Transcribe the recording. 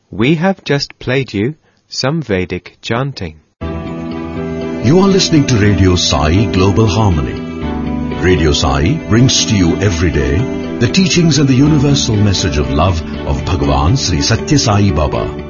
We have just played you some Vedic chanting. You are listening to Radio Sai Global Harmony. Radio Sai brings to you every day the teachings and the universal message of love of Bhagavan Sri Satya Sai Baba.